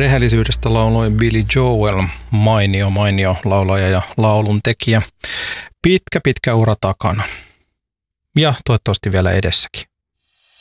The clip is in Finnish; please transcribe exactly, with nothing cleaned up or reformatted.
Rehellisyydestä lauloi Billy Joel, mainio, mainio laulaja ja laulun tekijä. Pitkä, pitkä ura takana. Ja toivottavasti vielä edessäkin.